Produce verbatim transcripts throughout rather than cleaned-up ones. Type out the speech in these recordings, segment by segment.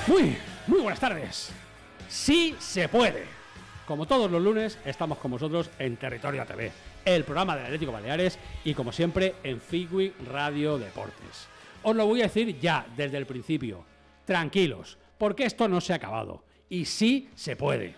Muy, muy buenas tardes. Sí se puede. Como todos los lunes, estamos con vosotros en Territorio A T V, el programa del Atlético Baleares y como siempre en Figui Radio Deportes. Os lo voy a decir ya desde el principio. Tranquilos, porque esto no se ha acabado. Y sí se puede.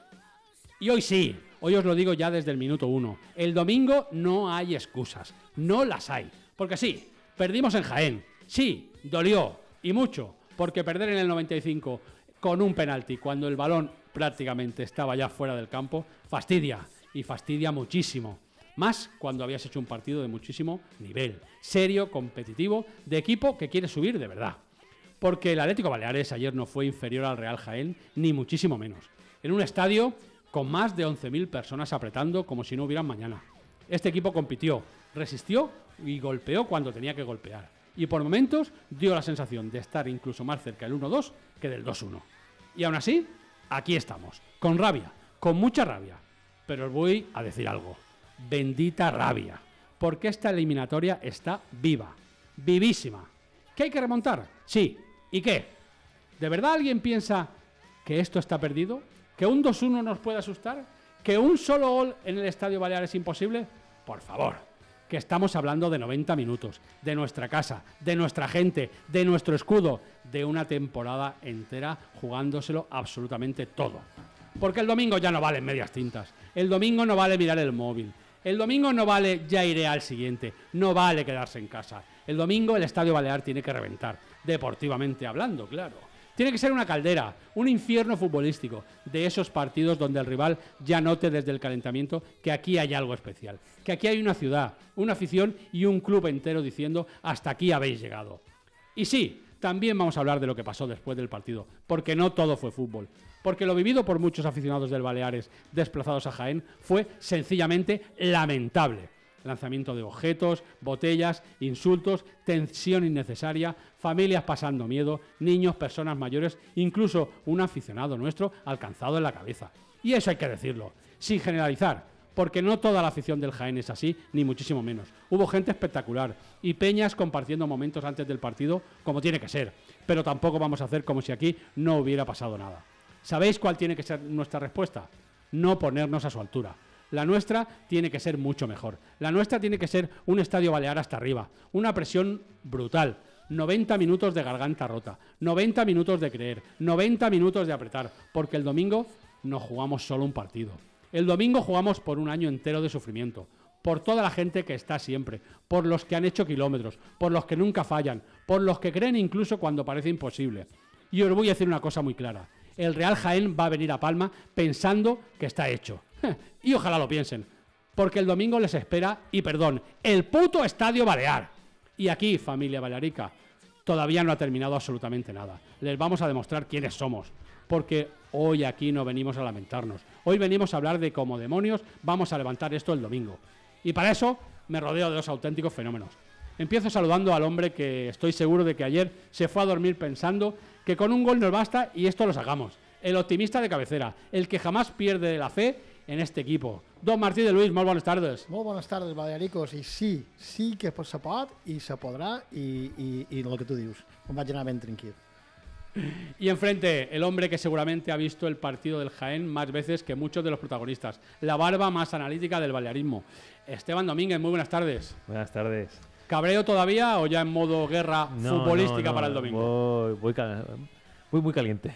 Y hoy sí, hoy os lo digo ya desde el minuto uno. El domingo no hay excusas, no las hay. Porque sí, perdimos en Jaén. Sí, dolió, y mucho, porque perder en el noventa y cinco con un penalti cuando el balón prácticamente estaba ya fuera del campo, fastidia, y fastidia muchísimo. Más cuando habías hecho un partido de muchísimo nivel, serio, competitivo, de equipo que quiere subir de verdad. Porque el Atlético Baleares ayer no fue inferior al Real Jaén, ni muchísimo menos. En un estadio con más de once mil personas apretando como si no hubieran mañana. Este equipo compitió, resistió y golpeó cuando tenía que golpear. Y por momentos dio la sensación de estar incluso más cerca del uno dos que del dos uno. Y aún así, aquí estamos, con rabia, con mucha rabia. Pero os voy a decir algo. Bendita rabia. Porque esta eliminatoria está viva, vivísima. ¿Qué hay que remontar? Sí. ¿Y qué? ¿De verdad alguien piensa que esto está perdido? ¿Que un dos uno nos puede asustar? ¿Que un solo gol en el Estadio Baleares es imposible? Por favor. Que estamos hablando de noventa minutos, de nuestra casa, de nuestra gente, de nuestro escudo, de una temporada entera jugándoselo absolutamente todo. Porque el domingo ya no valen medias tintas, el domingo no vale mirar el móvil, el domingo no vale ya iré al siguiente, no vale quedarse en casa. El domingo el Estadio Balear tiene que reventar, deportivamente hablando, claro. Tiene que ser una caldera, un infierno futbolístico, de esos partidos donde el rival ya note desde el calentamiento que aquí hay algo especial, que aquí hay una ciudad, una afición y un club entero diciendo hasta aquí habéis llegado. Y sí, también vamos a hablar de lo que pasó después del partido, porque no todo fue fútbol, porque lo vivido por muchos aficionados del Baleares desplazados a Jaén fue sencillamente lamentable. Lanzamiento de objetos, botellas, insultos, tensión innecesaria, familias pasando miedo, niños, personas mayores, incluso un aficionado nuestro alcanzado en la cabeza. Y eso hay que decirlo, sin generalizar, porque no toda la afición del Jaén es así, ni muchísimo menos. Hubo gente espectacular y peñas compartiendo momentos antes del partido como tiene que ser, pero tampoco vamos a hacer como si aquí no hubiera pasado nada. ¿Sabéis cuál tiene que ser nuestra respuesta? No ponernos a su altura. La nuestra tiene que ser mucho mejor. La nuestra tiene que ser un Estadio Balear hasta arriba. Una presión brutal. noventa minutos de garganta rota. noventa minutos de creer. noventa minutos de apretar. Porque el domingo no jugamos solo un partido. El domingo jugamos por un año entero de sufrimiento. Por toda la gente que está siempre. Por los que han hecho kilómetros. Por los que nunca fallan. Por los que creen incluso cuando parece imposible. Y os voy a decir una cosa muy clara. El Real Jaén va a venir a Palma pensando que está hecho. Y ojalá lo piensen, porque el domingo les espera, y perdón, el puto Estadio Balear. Y aquí, familia balearica, todavía no ha terminado absolutamente nada. Les vamos a demostrar quiénes somos, porque hoy aquí no venimos a lamentarnos. Hoy venimos a hablar de cómo demonios vamos a levantar esto el domingo. Y para eso me rodeo de dos auténticos fenómenos. Empiezo saludando al hombre que estoy seguro de que ayer se fue a dormir pensando que con un gol nos basta y esto lo sacamos. El optimista de cabecera, el que jamás pierde la fe en este equipo. Don Martí de Luis, molt bones tardes. Molt bones tardes, balearicos. I sí, sí que se pot i se podrà i, i, i el que tu dius. Em vaig anar ben tranquil. Y enfrente, el hombre que seguramente ha visto el partido del Jaén más veces que muchos de los protagonistas. La barba más analítica del balearismo. Esteban Domínguez, muy buenas tardes. Buenas tardes. ¿Cabreo todavía o ya en modo guerra no, futbolística no, no, para el domingo? Voy, voy, cal- voy muy caliente.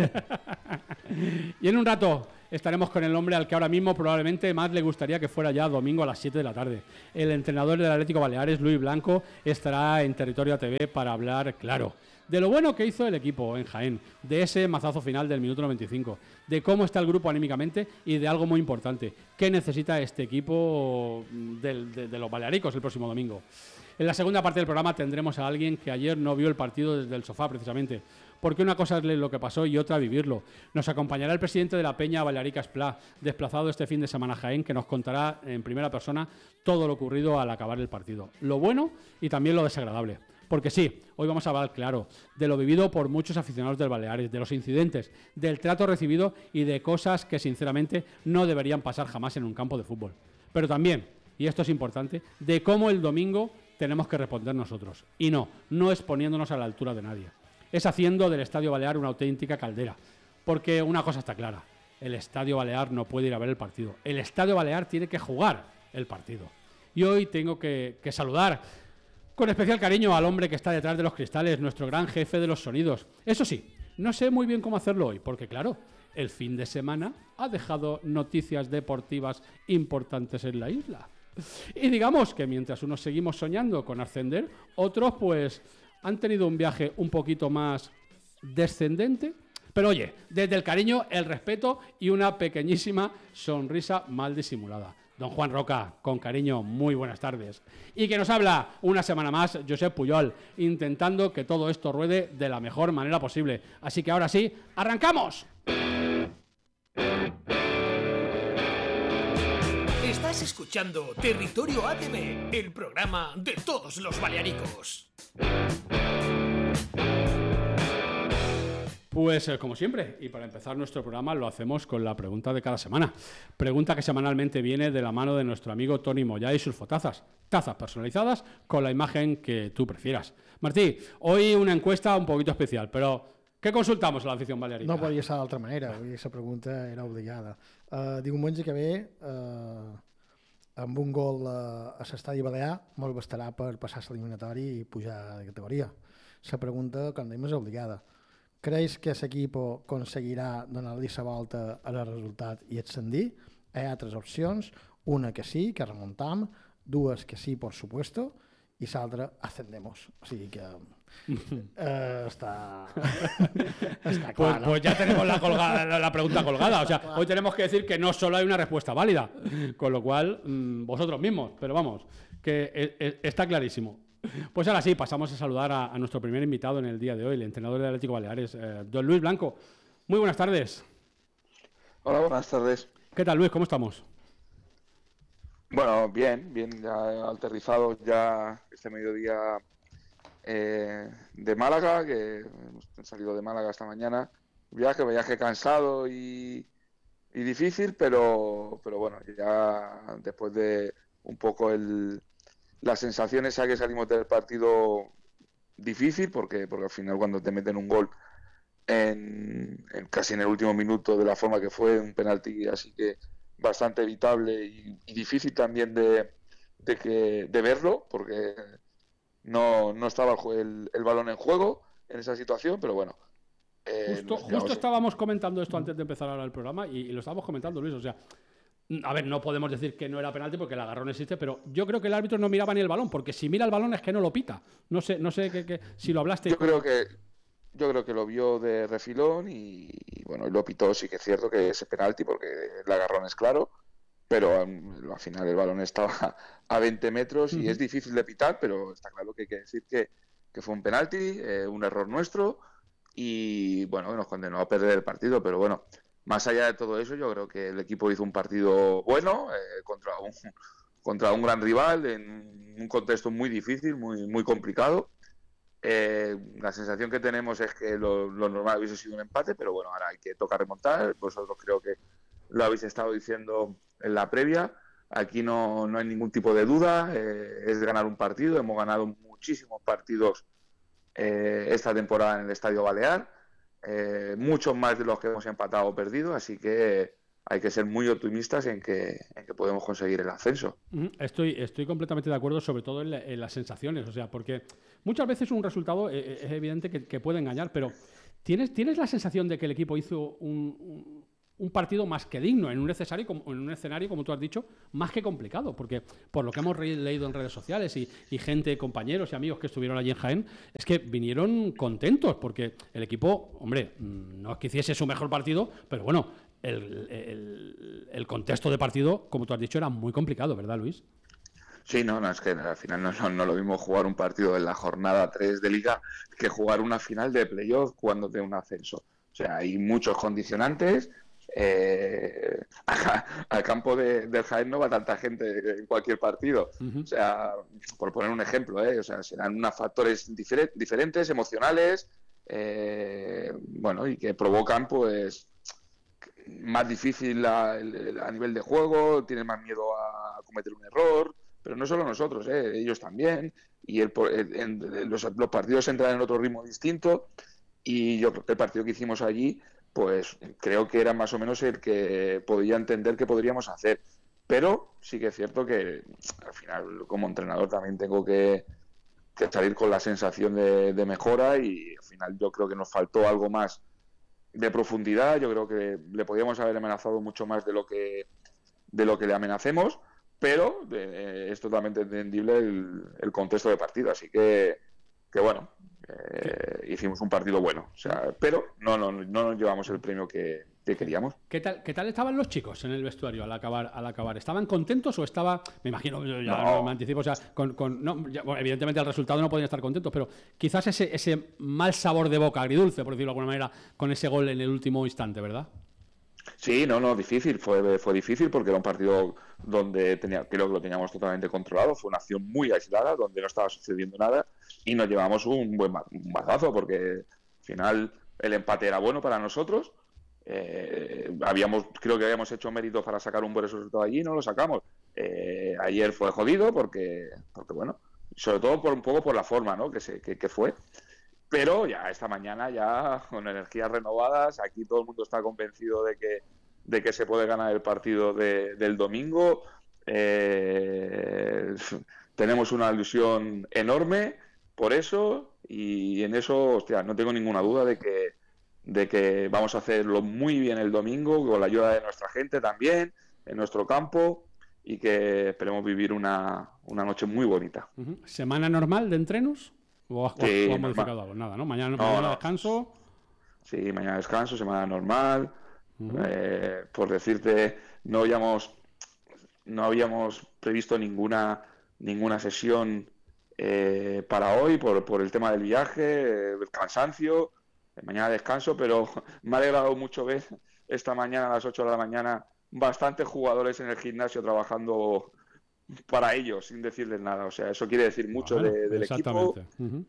Y en un rato estaremos con el hombre al que ahora mismo probablemente más le gustaría que fuera ya domingo a las siete de la tarde. El entrenador del Atlético Baleares, Luis Blanco, estará en Territorio A T V para hablar, claro, de lo bueno que hizo el equipo en Jaén, de ese mazazo final del minuto noventa y cinco, de cómo está el grupo anímicamente y de algo muy importante, qué necesita este equipo del, de, de los balearicos el próximo domingo. En la segunda parte del programa tendremos a alguien que ayer no vio el partido desde el sofá precisamente, porque una cosa es lo que pasó y otra vivirlo. Nos acompañará el presidente de la Peña Balearica Esplá, desplazado este fin de semana a Jaén, que nos contará en primera persona todo lo ocurrido al acabar el partido, lo bueno y también lo desagradable. Porque sí, hoy vamos a hablar, claro, de lo vivido por muchos aficionados del Baleares, de los incidentes, del trato recibido y de cosas que sinceramente no deberían pasar jamás en un campo de fútbol. Pero también, y esto es importante, de cómo el domingo tenemos que responder nosotros. Y no, no exponiéndonos a la altura de nadie. es haciendo del Estadio Balear una auténtica caldera. Porque una cosa está clara, el Estadio Balear no puede ir a ver el partido. El Estadio Balear tiene que jugar el partido. Y hoy tengo que, que saludar con especial cariño al hombre que está detrás de los cristales, nuestro gran jefe de los sonidos. Eso sí, no sé muy bien cómo hacerlo hoy, porque claro, el fin de semana ha dejado noticias deportivas importantes en la isla. Y digamos que mientras unos seguimos soñando con ascender, otros pues han tenido un viaje un poquito más descendente. Pero oye, desde el cariño, el respeto y una pequeñísima sonrisa mal disimulada. Don Juan Roca, con cariño, muy buenas tardes. Y que nos habla una semana más Josep Pujol, intentando que todo esto ruede de la mejor manera posible. Así que ahora sí, ¡arrancamos! Estás escuchando Territorio A T V, el programa de todos los balearicos. Pues eh, como siempre, y para empezar nuestro programa lo hacemos con la pregunta de cada semana. Pregunta que semanalmente viene de la mano de nuestro amigo Tony Moyá y sus fotazas. Tazas personalizadas con la imagen que tú prefieras. Martí, hoy una encuesta un poquito especial, pero què consultamos a l'afició balearica? No podia ser d'altra manera, aquesta pregunta era obligada. Uh, diumenge que ve, uh, amb un gol uh, a l'estadi Balear, molt bastarà per passar l'eliminatori i pujar de categoria. La pregunta, com dèiem, és obligada. Creus que l'equip aconseguirà donar-li la volta al resultat i ascendir? Hi ha altres opcions, una que sí, que remontam, dues que sí, por supuesto, i l'altra, ascendemos. O sigui que eh, está, está claro, pues, ¿no? pues ya tenemos la, colgada, la pregunta colgada. O sea, hoy tenemos que decir que no solo hay una respuesta válida, con lo cual, mmm, vosotros mismos, pero vamos, que e, e, está clarísimo. Pues ahora sí, pasamos a saludar a, a nuestro primer invitado en el día de hoy, el entrenador del Atlético Baleares, eh, don Luis Blanco. Muy buenas tardes. Hola, buenas tardes. ¿Qué tal, Luis? ¿Cómo estamos? Bueno, bien, bien, ya aterrizados ya este mediodía eh, de Málaga, que hemos salido de Málaga esta mañana. Viaje, viaje cansado y, y difícil, pero, pero bueno, ya después de un poco el... las sensaciones a que salimos del partido difícil, porque, porque al final cuando te meten un gol en, en casi en el último minuto de la forma que fue, un penalti así que bastante evitable y, y difícil también de, de, que, de verlo, porque no, no estaba el, el, el balón en juego en esa situación, pero bueno. Eh, justo justo estábamos comentando esto antes de empezar ahora el programa y, y lo estábamos comentando, Luis, o sea... A ver, no podemos decir que no era penalti porque el agarrón existe, pero yo creo que el árbitro no miraba ni el balón, porque si mira el balón es que no lo pita. No sé, no sé que, que, si lo hablaste. Yo creo que yo creo que lo vio de refilón y, y bueno, lo pitó, sí que es cierto que es penalti porque el agarrón es claro, pero um, al final el balón estaba a veinte metros y uh-huh. Es difícil de pitar, pero está claro que hay que decir que, que fue un penalti, eh, un error nuestro y bueno, nos condenó a perder el partido, pero bueno. Más allá de todo eso, yo creo que el equipo hizo un partido bueno eh, contra, un, contra un gran rival en un contexto muy difícil, muy, muy complicado. Eh, la sensación que tenemos es que lo, lo normal hubiese sido un empate, pero bueno, ahora hay que tocar remontar. Vosotros creo que lo habéis estado diciendo en la previa. Aquí no, no hay ningún tipo de duda, eh, es ganar un partido. Hemos ganado muchísimos partidos eh, esta temporada en el Estadio Balear. Eh, muchos más de los que hemos empatado o perdido, así que hay que ser muy optimistas en que, en que podemos conseguir el ascenso. Estoy, estoy completamente de acuerdo, sobre todo en, la, en las sensaciones, o sea, porque muchas veces un resultado eh, es evidente que, que puede engañar, pero ¿tienes, ¿tienes la sensación de que el equipo hizo un, un, un partido más que digno en un, necesario, en un escenario, como tú has dicho, más que complicado? Porque por lo que hemos re- leído en redes sociales y, y gente, compañeros y amigos que estuvieron allí en Jaén, es que vinieron contentos, porque el equipo, hombre, no es que hiciese su mejor partido, pero bueno, el, el, el contexto de partido, como tú has dicho, era muy complicado, ¿verdad, Luis? Sí, no, no, es que al final no, no, no lo mismo jugar un partido en la jornada tres de Liga que jugar una final de playoff cuando de un ascenso. O sea, hay muchos condicionantes. Eh, al campo de, del Jaén no va tanta gente en cualquier partido. Uh-huh. O sea, por poner un ejemplo, ¿eh? O sea, serán unos factores difer- diferentes, emocionales, eh, bueno, y que provocan, pues, más difícil a, a nivel de juego, tienen más miedo a cometer un error, pero no solo nosotros, ¿eh? Ellos también, y el, el, el, los, los partidos entran en otro ritmo distinto. y yo creo que el partido que hicimos allí, pues creo que era más o menos el que podía entender que podríamos hacer. Pero sí que es cierto que al final, como entrenador, también tengo que, que salir con la sensación de, de mejora, y al final yo creo que nos faltó algo más de profundidad. Yo creo que le podíamos haber amenazado mucho más de lo que, de lo que le amenacemos, pero eh, es totalmente entendible el, el contexto de partido. Así que, que bueno, eh, hicimos un partido bueno. O sea, pero no, no, no nos llevamos el premio que, que queríamos. ¿Qué tal, ¿Qué tal estaban los chicos en el vestuario al acabar? Al acabar? ¿Estaban contentos o estaba, me imagino, yo ya No. me anticipo, o sea, con, con no, ya, bueno, evidentemente el resultado no podían estar contentos, pero quizás ese, ese mal sabor de boca, agridulce, por decirlo de alguna manera, con ese gol en el último instante, ¿verdad? Sí, no, no, difícil, fue, fue difícil porque era un partido donde tenía, creo que lo teníamos totalmente controlado, fue una acción muy aislada, donde no estaba sucediendo nada, y nos llevamos un buen ma- un mazazo, porque al final el empate era bueno para nosotros. Eh, habíamos, creo que habíamos hecho méritos para sacar un buen resultado allí, y no lo sacamos. Eh, ayer fue jodido porque, porque, bueno, sobre todo por un poco por la forma, ¿no? que, se, que, que fue. Pero ya esta mañana, ya con energías renovadas, aquí todo el mundo está convencido de que, de que se puede ganar el partido de, del domingo. Eh, tenemos una ilusión enorme por eso, y en eso, hostia, no tengo ninguna duda de que, de que vamos a hacerlo muy bien el domingo, con la ayuda de nuestra gente también, en nuestro campo, y que esperemos vivir una, una noche muy bonita. Uh-huh. ¿Semana normal de entrenos? ¿O has, Sí, o has normal. modificado algo? Nada, ¿no? Mañana, No, mañana no. descanso. Sí, mañana descanso, semana normal. Uh-huh. Eh, por decirte, no habíamos, no habíamos previsto ninguna, ninguna sesión eh, para hoy por, por el tema del viaje, el cansancio. Mañana descanso, pero me ha alegrado mucho ver esta mañana a las ocho de la mañana bastantes jugadores en el gimnasio trabajando para ellos, sin decirles nada. O sea, eso quiere decir mucho Bueno, de, del equipo. exactamente. Uh-huh.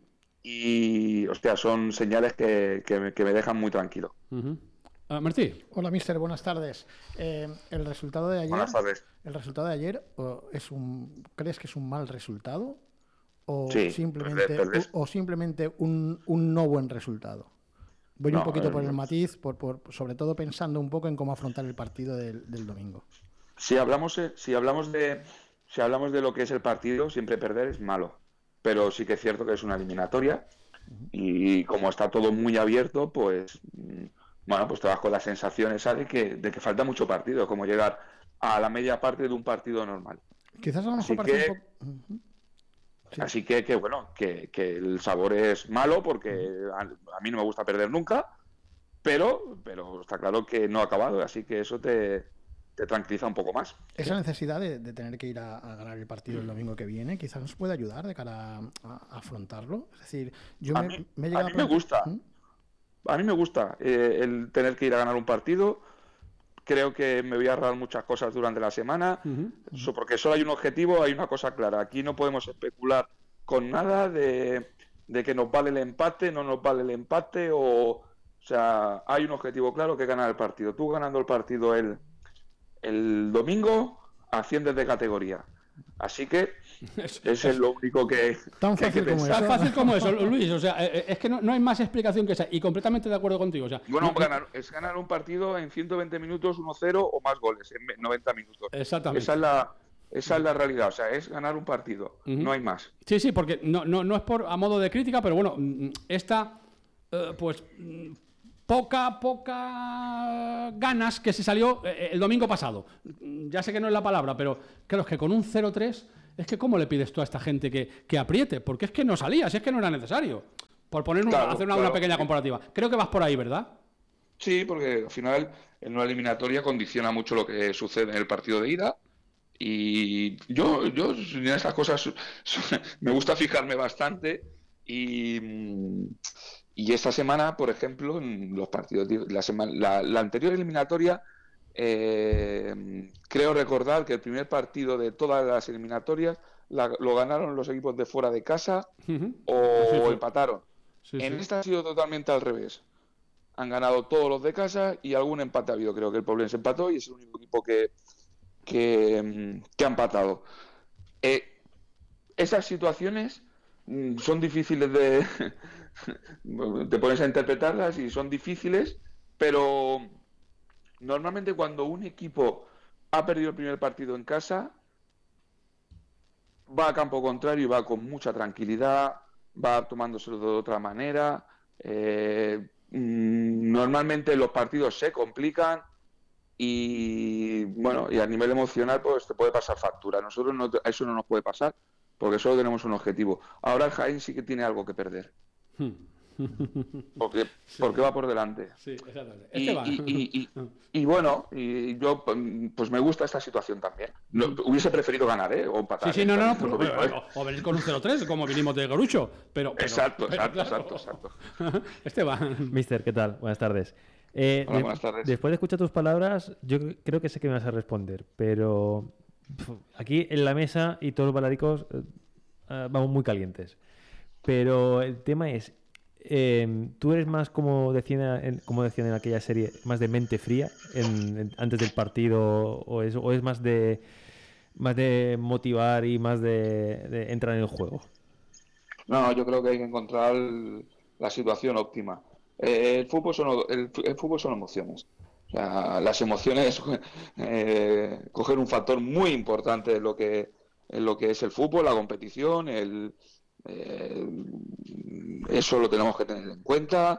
Y, hostia, son señales que, que, me, que me dejan muy tranquilo. Uh-huh. Uh, Martí. Hola, mister, buenas tardes. Eh, el resultado de ayer, Buenas tardes. el resultado de ayer o es un, ¿crees que es un mal resultado o Sí, simplemente perder- perder. o, o simplemente un, un no buen resultado? Voy un No, poquito eh, por el matiz, por, por, sobre todo pensando un poco en cómo afrontar el partido del, del domingo. Si hablamos, eh, si hablamos de, si hablamos de lo que es el partido, siempre perder es malo. Pero sí que es cierto que es una eliminatoria, y como está todo muy abierto, pues mm, bueno, pues te vas con la sensación esa de que, de que falta mucho partido, como llegar a la media parte de un partido normal. Quizás a lo mejor Así parece que- un poco... Ujú. Sí. Así que, que bueno, que, que el sabor es malo, porque a, a mí no me gusta perder nunca, pero, pero está claro que no ha acabado, así que eso te, te tranquiliza un poco más. Esa necesidad de, de tener que ir a, a ganar el partido el domingo que viene quizás nos puede ayudar de cara a, a afrontarlo. Es decir, yo A me, mí- me he a llegado mí me plantear- gusta. ¿Mm? A mí me gusta eh, el tener que ir a ganar un partido. Creo que me voy a ahorrar muchas cosas durante la semana, Uh-huh. so- porque solo hay un objetivo, hay una cosa clara. Aquí no podemos especular con nada de, de que nos vale el empate, no nos vale el empate, o, o sea, hay un objetivo claro, que es ganar el partido. Tú ganando el partido el, el domingo, asciendes de categoría. Así que Es, ese es lo único que, Tan que hay que fácil como pensar. tan eso. fácil como eso, Luis. O sea, eh, es que no, no hay más explicación que esa. Y completamente de acuerdo contigo. O sea, Bueno, no- ganar, es ganar un partido en ciento veinte minutos, uno cero o más goles en noventa minutos. Exactamente. Esa es la, esa es la realidad, o sea, es ganar un partido, Ujú. no hay más. Sí, sí, porque no, no, no es por a modo de crítica, pero bueno, mm, esta, eh, pues, mm, poca, poca ganas que se salió eh, el domingo pasado. Mm, Ya sé que no es la palabra, pero creo es que con un cero tres, es que ¿cómo le pides tú a esta gente que, que apriete? Porque es que no salía, si es que no era necesario. Por poner un- Claro, hacer una, claro. una pequeña comparativa. Creo que vas por ahí, ¿verdad? Sí, porque al final en una eliminatoria condiciona mucho lo que sucede en el partido de ida. Y yo, yo en esas cosas me gusta fijarme bastante. Y, mm, y esta semana, por ejemplo, en los partidos, de- la, semana, la, la anterior eliminatoria, eh, creo recordar que el primer partido de todas las eliminatorias la- lo ganaron los equipos de fuera de casa Ujú. o Así fue. empataron. Sí, En sí. esta ha sido totalmente al revés. Han ganado todos los de casa y algún empate ha habido. Creo que el Poblense empató y es el único equipo que, que, mm, que ha empatado. Eh, esas situaciones mm, son difíciles de, te pones a interpretarlas y son difíciles, pero normalmente cuando un equipo ha perdido el primer partido en casa, va a campo contrario y va con mucha tranquilidad, va tomándoselo de otra manera. Eh, normalmente los partidos se complican y bueno, y a nivel emocional pues te puede pasar factura. Nosotros no, eso no nos puede pasar porque solo tenemos un objetivo. Ahora el Jaén sí que tiene algo que perder. Porque, sí. porque va por delante. Sí, exactamente. Y, Este va. y, y, y, y bueno, y yo pues me gusta esta situación también. No, hubiese preferido ganar, ¿eh? O empatar. Sí, sí, no, no, no. Pero, pero, pero, o, o venir con un cero tres, como vinimos de Gorucho. Pero, pero, exacto, pero, exacto, claro. exacto, exacto. Este va. Mister, ¿qué tal? Buenas tardes. Eh, Hola, de, buenas tardes. Después de escuchar tus palabras, yo creo que sé que me vas a responder, pero pf, aquí en la mesa y todos los balaricos eh, uh, vamos muy calientes. Pero el tema es, eh, ¿tú eres más, como decían, en, como decían en aquella serie, más de mente fría en, en, antes del partido o es, o es más de más de motivar y más de, de entrar en el juego? No, yo creo que hay que encontrar la situación óptima. Eh, el, fútbol son, el, el fútbol son emociones. O sea, las emociones eh, coger un factor muy importante en lo que, en lo que es el fútbol, la competición, el, eh, eso lo tenemos que tener en cuenta.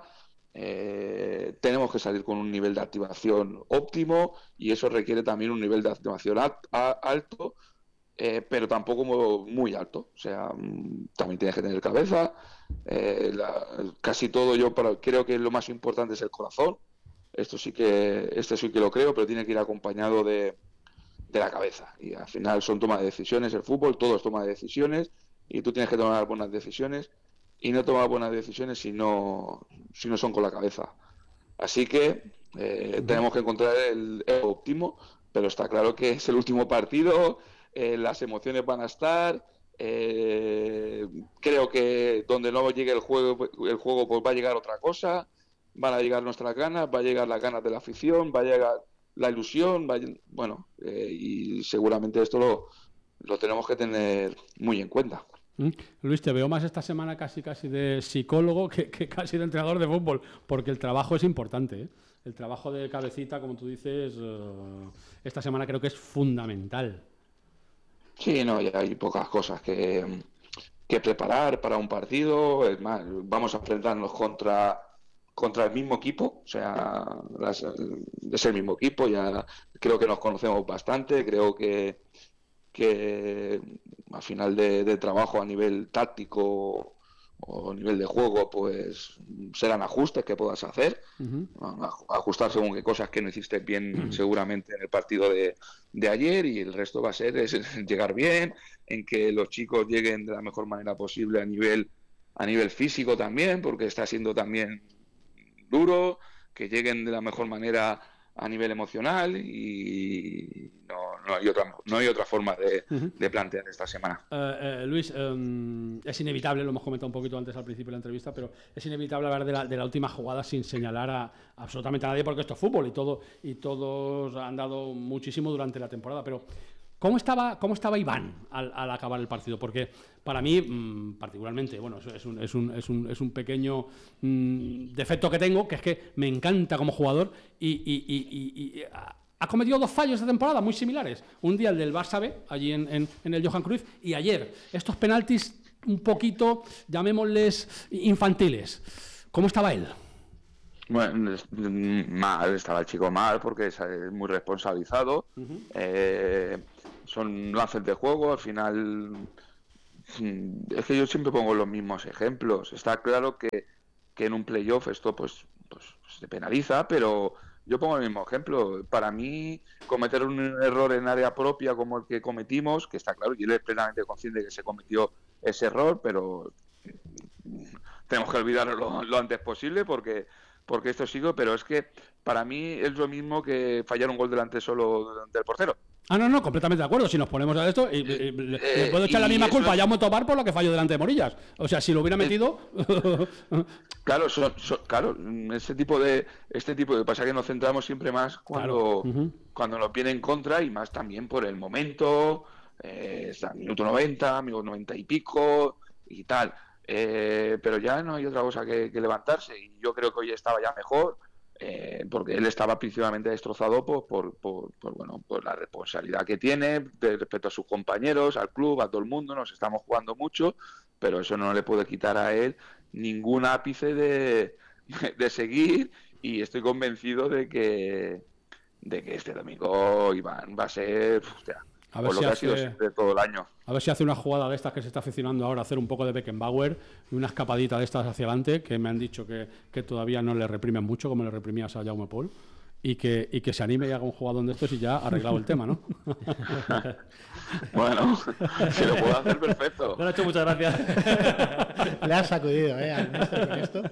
Eh, tenemos que salir con un nivel de activación óptimo y eso requiere también un nivel de activación a, a, alto, eh, pero tampoco muy alto. O sea, también tienes que tener cabeza. Eh, la, casi todo yo para, creo que lo más importante es el corazón. Esto sí que esto sí que lo creo, pero tiene que ir acompañado de, de la cabeza. Y al final son toma de decisiones. El fútbol, todo es toma de decisiones y tú tienes que tomar buenas decisiones y no tomar buenas decisiones si no si no son con la cabeza. Así que eh, tenemos que encontrar el, el óptimo, pero está claro que es el último partido. Eh, las emociones van a estar. Eh, creo que donde no llegue el juego, el juego pues va a llegar otra cosa. Van a llegar nuestras ganas, va a llegar las ganas de la afición, va a llegar la ilusión, va a, bueno, eh, y seguramente esto lo, lo tenemos que tener muy en cuenta. ¿Mm? Luis, te veo más esta semana casi casi de psicólogo que, que casi de entrenador de fútbol, porque el trabajo es importante, ¿eh? El trabajo de cabecita, como tú dices, uh, esta semana creo que es fundamental. Sí, no, ya hay pocas cosas que, que preparar para un partido. Es más, vamos a enfrentarnos contra, contra el mismo equipo, o sea, las, es el mismo equipo, ya creo que nos conocemos bastante, creo que, que al final de, de trabajo a nivel táctico o a nivel de juego, pues serán ajustes que puedas hacer, uh-huh. ajustar según qué cosas que no hiciste bien seguramente en el partido de, de ayer, y el resto va a ser es llegar bien, en que los chicos lleguen de la mejor manera posible a nivel a nivel físico también, porque está siendo también duro, que lleguen de la mejor manera a nivel emocional, y no, no hay otra no hay otra forma de, uh-huh. de plantear esta semana. Uh, uh, Luis, um, es inevitable, lo hemos comentado un poquito antes al principio de la entrevista, pero es inevitable hablar de la, de la última jugada sin señalar a, a absolutamente a nadie, porque esto es fútbol y todo y todos han dado muchísimo durante la temporada, pero ¿Cómo estaba, cómo estaba Iván al, al acabar el partido? Porque para mí, mmm, particularmente, bueno, es un, es un, es un, es un pequeño mmm, defecto que tengo, que es que me encanta como jugador y, y, y, y, y ha cometido dos fallos de temporada muy similares. Un día el del Barça B, allí en, en, en el Johan Cruyff, y ayer estos penaltis un poquito, llamémosles, infantiles. ¿Cómo estaba él? Bueno, mal, estaba el chico mal porque es muy responsabilizado. Uh-huh. Eh, son lances de juego, al final es que yo siempre pongo los mismos ejemplos. Está claro que, que en un playoff esto pues, pues se penaliza, pero yo pongo el mismo ejemplo. Para mí, cometer un error en área propia como el que cometimos, que está claro, y él es plenamente consciente de que se cometió ese error, pero tenemos que olvidarlo lo, lo antes posible porque porque esto sigue, pero es que para mí es lo mismo que fallar un gol delante solo del portero. Ah, no, no, completamente de acuerdo. Si nos ponemos a esto, y, y, le, eh, le puedo echar la misma culpa es... a Jaume Tobar por lo que falló delante de Morillas. O sea, si lo hubiera metido... claro, son, son, claro, este tipo de... Este tipo de pasa que nos centramos siempre más cuando, claro. uh-huh. cuando nos viene en contra, y más también por el momento, eh, está minuto noventa, minuto noventa y pico y tal. eh, pero ya no hay otra cosa que, que levantarse. Y yo creo que hoy estaba ya mejor, eh, porque él estaba principalmente destrozado pues, por, por, por, bueno, por la responsabilidad que tiene de respecto a sus compañeros, al club, a todo el mundo. Nos estamos jugando mucho, pero eso no le puede quitar a él ningún ápice de, de seguir, y estoy convencido de que de que este domingo Iván va a ser, hostia, A ver por lo si que ha hace- sido siempre todo el año. A ver si hace una jugada de estas que se está aficionando ahora a hacer un poco de Beckenbauer y una escapadita de estas hacia adelante, que me han dicho que, que todavía no le reprimen mucho como le reprimías a Jaume Paul, y que, y que se anime y haga un jugador de estos y ya ha arreglado el tema, ¿no? Bueno, si lo puedo hacer, perfecto. Nacho, muchas gracias. Le has sacudido, ¿eh? Al mister con esto.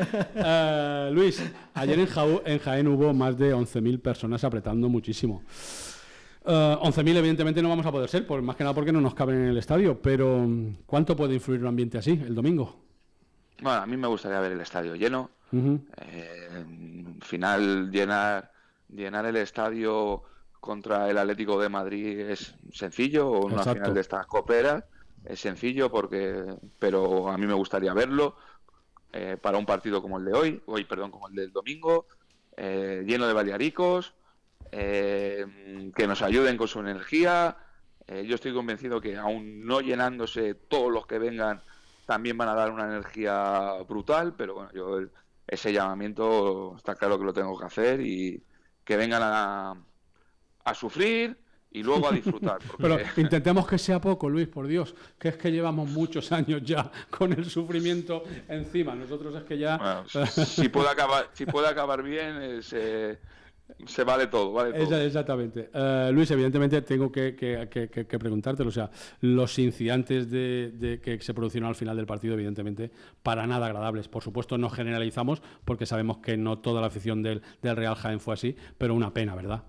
Eh, Luis, ayer en, Jau- en Jaén hubo más de once mil personas apretando muchísimo. Eh, once mil evidentemente no vamos a poder ser, por, más que nada porque no nos caben en el estadio, pero ¿cuánto puede influir un ambiente así el domingo? Bueno, a mí me gustaría ver el estadio lleno. Ujú. Eh, al final, llenar, llenar el estadio contra el Atlético de Madrid es sencillo, o una Exacto. final de estas coperas es sencillo, porque, pero a mí me gustaría verlo eh, para un partido como el de hoy, hoy perdón, como el del domingo, eh, lleno de balearicos, eh, que nos ayuden con su energía. Eh, yo estoy convencido que aún no llenándose, todos los que vengan también van a dar una energía brutal, pero bueno, yo el- ese llamamiento está claro que lo tengo que hacer, y que vengan a, a sufrir y luego a disfrutar. Porque, Pero intentemos que sea poco, Luis, por Dios, que es que llevamos muchos años ya con el sufrimiento encima. Nosotros es que ya... bueno, si puede acabar, si puede acabar bien, eh, se, se vale todo, vale todo. Esa- exactamente. Eh, Luis, evidentemente tengo que, que, que, que- que preguntártelo. O sea, los incidentes de, de que se produjeron al final del partido, evidentemente, para nada agradables. Por supuesto, no generalizamos porque sabemos que no toda la afición del, del Real Jaén fue así, pero una pena, ¿verdad?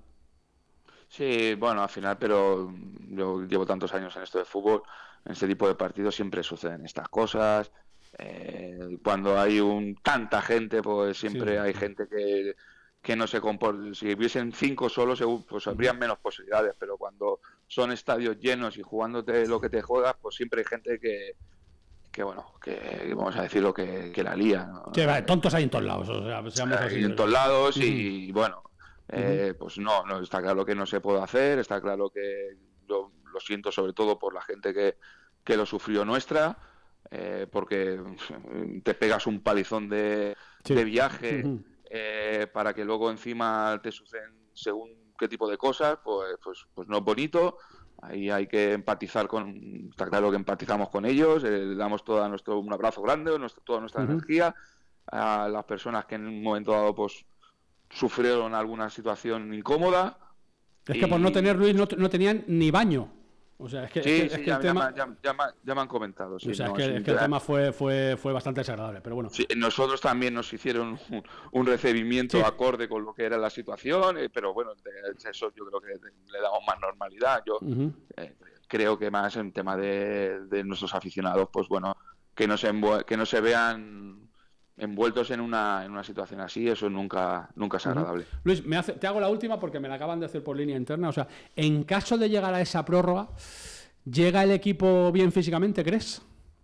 Sí, bueno, al final, pero yo llevo tantos años en esto de fútbol, en este tipo de partidos siempre suceden estas cosas. Eh, cuando hay un tanta gente, pues siempre Sí. hay gente que, que no se comporta. Si hubiesen cinco solo, seguro, pues habrían menos posibilidades, pero cuando son estadios llenos y jugándote lo que te juegas, pues siempre hay gente que, que bueno, que vamos a decirlo, que, que la lía, ¿no? Sí, vale, tontos hay en todos lados. O sea, seamos Hay así. en todos lados y bueno, eh, pues no, no, está claro que no se puede hacer, está claro que lo, lo siento sobre todo por la gente que, que lo sufrió nuestra, eh, porque te pegas un palizón de, Sí. de viaje Ujú. eh, para que luego encima te suceden según qué tipo de cosas, pues, pues, pues no es bonito. Ahí hay que empatizar con, está claro que empatizamos con ellos, eh, le damos toda nuestro, un abrazo grande, nuestro, toda nuestra Ujú. energía a las personas que en un momento dado pues sufrieron alguna situación incómoda. Es que por no Y- tener, Luis, no, no tenían ni baño. O sea, es que, es Sí, que- es sí, que ya, el ya tema... me- ya- ya me- ya me han comentado. Sí, o sea, no, es que, sí, es que el ya- tema fue, fue, fue bastante desagradable, pero bueno. sí, nosotros también nos hicieron un, un recibimiento Sí. acorde con lo que era la situación, eh, pero bueno, de- eso yo creo que le damos más normalidad. Yo Ujú. eh, creo que más en tema de, de nuestros aficionados, pues bueno, que no se envue- que no se vean envueltos en una, en una situación así, eso nunca, nunca es agradable. Luis, me hace, te hago la última porque me la acaban de hacer por línea interna. O sea, en caso de llegar a esa prórroga, ¿llega el equipo bien físicamente, crees?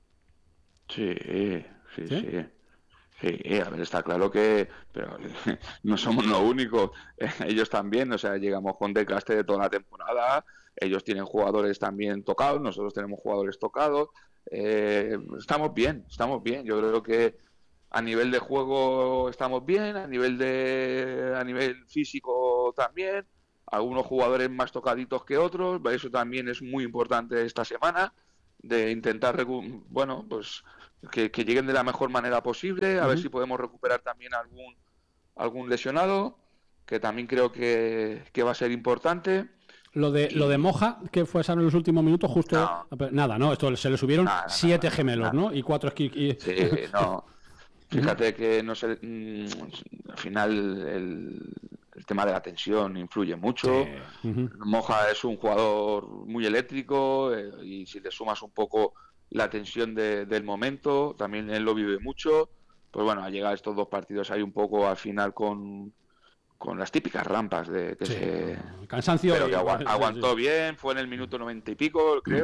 Sí, sí, ¿Sí? sí. Sí, a ver, está claro que pero no somos los únicos, ellos también, o sea, llegamos con desgaste de toda la temporada, ellos tienen jugadores también tocados, nosotros tenemos jugadores tocados, eh, estamos bien, estamos bien, yo creo que a nivel de juego estamos bien, a nivel de a nivel físico también, algunos jugadores más tocaditos que otros, eso también es muy importante esta semana, de intentar, recu- bueno, pues que, que lleguen de la mejor manera posible, a ver Ujú. si podemos recuperar también algún algún lesionado, que también creo que, que va a ser importante. Lo de, lo de Moja, que fue sano en los últimos minutos, justo. No. Nada, ¿no? Esto se le subieron Nada, siete nada, gemelos, nada. ¿no? Y cuatro esqui. y- Sí, no. Fíjate que no sé, mm, al final el, el tema de la tensión influye mucho. Sí. Ujú. Moja es un jugador muy eléctrico eh, y si le sumas un poco la tensión de- del momento, también él lo vive mucho. Pues bueno, a llegar a estos dos partidos hay un poco al final con, con las típicas rampas de que Sí. se... Cansancio. Pero y- que agua- sí, sí. aguantó bien, fue en el minuto noventa y pico, creo.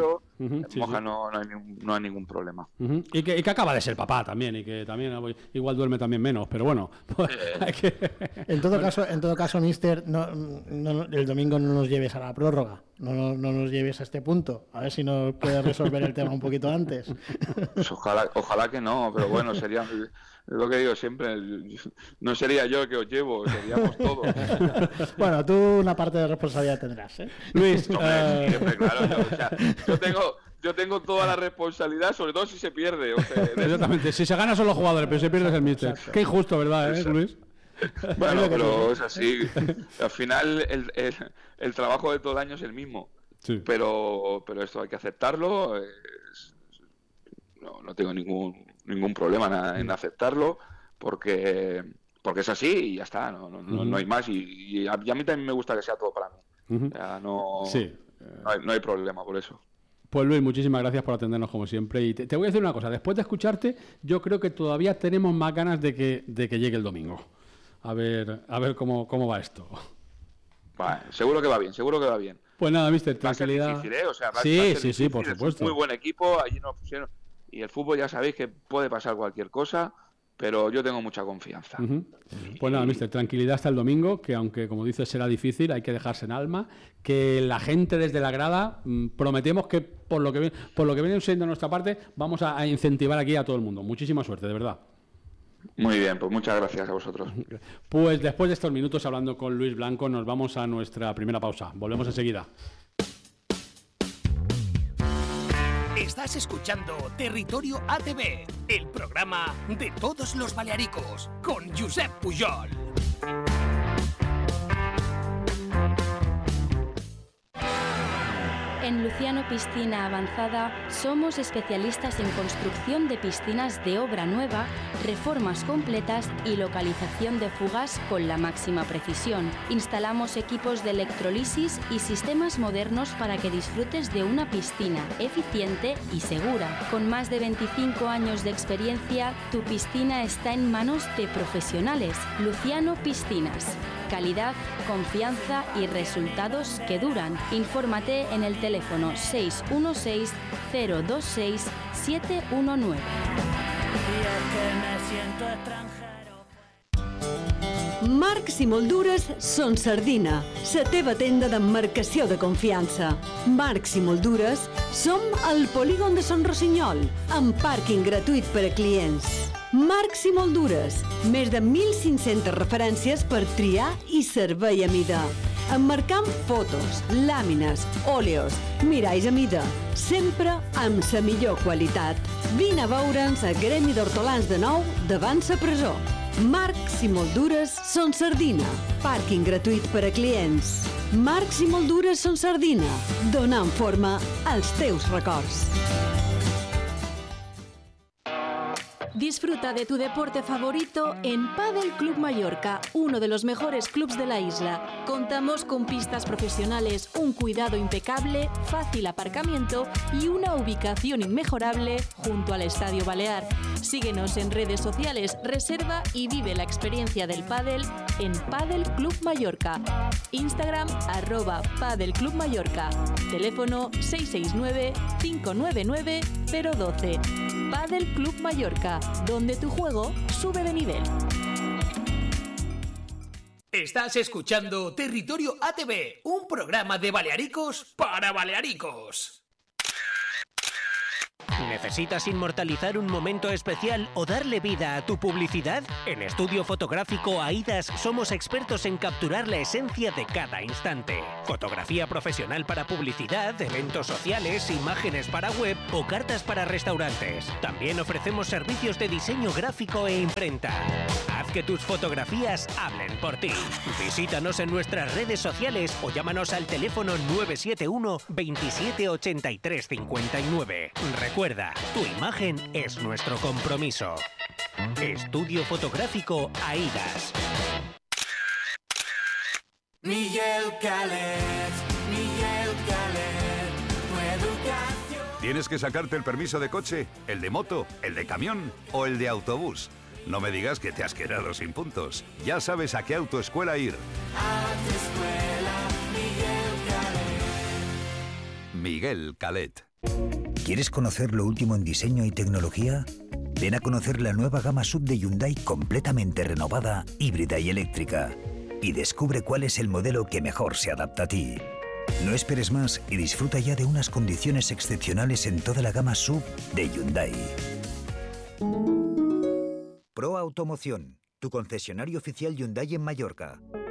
Uh-huh, sí, Moja sí. No, no, hay ningún, no hay ningún problema. Uh-huh. Y, que, y que acaba de ser papá también, y que también igual duerme también menos, pero bueno. Pues, hay que... En todo caso, en todo caso, mister, no, no, el domingo no nos lleves a la prórroga, no, no, no nos lleves a este punto, a ver si nos puedes resolver el tema un poquito antes. Pues ojalá, ojalá que no, pero bueno, sería lo que digo siempre, no sería yo el que os llevo, seríamos todos. Bueno, tú una parte de responsabilidad tendrás, ¿eh? Luis, Hombre, uh... siempre, claro, yo, o sea, yo tengo yo tengo toda la responsabilidad, sobre todo si se pierde. O sea, exactamente, si se gana son los jugadores, pero si se pierde es el míster. Exacto. Qué injusto, ¿verdad, eh, Luis? Bueno, pero es así. Al final el, el, el trabajo de todo el año es el mismo. Sí. Pero, pero esto hay que aceptarlo. Es, no, no tengo ningún ningún problema en aceptarlo porque porque es así y ya está. No, no, no, no hay más. Y, y, a, y a mí también me gusta que sea todo para mí. Uh-huh. O sea, no, Sí. no, hay, no hay problema por eso. Pues Luis, muchísimas gracias por atendernos como siempre. Y te, te voy a decir una cosa, después de escucharte, yo creo que todavía tenemos más ganas de que, de que llegue el domingo. A ver, a ver cómo, cómo va esto. Vale, seguro que va bien, seguro que va bien. Pues nada, mister, Va a ser tranquilidad. difícil, ¿eh? O sea, va, sí, va a ser sí, sí, difícil, por es un supuesto. muy buen equipo, allí nos pusieron. Y el fútbol ya sabéis que puede pasar cualquier cosa, pero yo tengo mucha confianza. Uh-huh. Pues nada, mister, tranquilidad hasta el domingo, que aunque, como dices, será difícil, hay que dejarse en alma, que la gente desde la grada, mmm, prometemos que por lo que, por lo que viene siendo nuestra parte, vamos a, a incentivar aquí a todo el mundo. Muchísima suerte, de verdad. Muy bien, pues muchas gracias a vosotros. Pues después de estos minutos hablando con Luis Blanco, nos vamos a nuestra primera pausa. Volvemos enseguida. Estás escuchando Territorio A T V, el programa de todos los balearicos, con Josep Pujol. En Luciano Piscina Avanzada somos especialistas en construcción de piscinas de obra nueva, reformas completas y localización de fugas con la máxima precisión. Instalamos equipos de electrolisis y sistemas modernos para que disfrutes de una piscina eficiente y segura. Con más de veinticinco años de experiencia, tu piscina está en manos de profesionales. Luciano Piscinas. Calidad, confianza y resultados que duran. Infórmate en el teléfono seis uno seis, cero dos seis, siete uno nueve. Marcs i Moldures Son Sardina, la teva tenda d'emmarcació de confiança. Marcs i Moldures som al polígon de Son Rossinyol, amb pàrquing gratuït per a clients. Marcs i Moldures, més de mil cinc-centes referències per triar i servei a mida. Emmarcam fotos, làmines, òleos, miralls a mida, sempre amb la millor qualitat. Vine a veure'ns a Gremi d'Hortolans de Nou, davant la presó. Marcs i Moldures Son Sardina. Pàrquing gratuït per a clients. Marcs i Moldures Son Sardina. Donant forma als teus records. Disfruta de tu deporte favorito en Padel Club Mallorca, uno de los mejores clubs de la isla. Contamos con pistas profesionales, un cuidado impecable, fácil aparcamiento y una ubicación inmejorable junto al Estadio Balear. Síguenos en redes sociales, reserva y vive la experiencia del pádel en Padel Club Mallorca. Instagram arroba Padel Club Mallorca. Teléfono seis seis nueve, cinco nueve nueve, cero uno dos. Padel Club Mallorca, donde tu juego sube de nivel. Estás escuchando Territorio A T V, un programa de balearicos para balearicos. ¿Necesitas inmortalizar un momento especial o darle vida a tu publicidad? En Estudio Fotográfico AIDAS somos expertos en capturar la esencia de cada instante. Fotografía profesional para publicidad, eventos sociales, imágenes para web o cartas para restaurantes. También ofrecemos servicios de diseño gráfico e imprenta. Haz que tus fotografías hablen por ti. Visítanos en nuestras redes sociales o llámanos al teléfono nueve siete uno, veintisiete ochenta y tres cincuenta y nueve. Recuerda, tu imagen es nuestro compromiso. Estudio Fotográfico AIDAS. Miguel Calet, Miguel Calet, tu educación. ¿Tienes que sacarte el permiso de coche, el de moto, el de camión o el de autobús? No me digas que te has quedado sin puntos. Ya sabes a qué autoescuela ir. Autoescuela Miguel Calet. Miguel Calet. ¿Quieres conocer lo último en diseño y tecnología? Ven a conocer la nueva gama sub de Hyundai completamente renovada, híbrida y eléctrica. Y descubre cuál es el modelo que mejor se adapta a ti. No esperes más y disfruta ya de unas condiciones excepcionales en toda la gama sub de Hyundai. Pro Automoción, tu concesionario oficial Hyundai en Mallorca.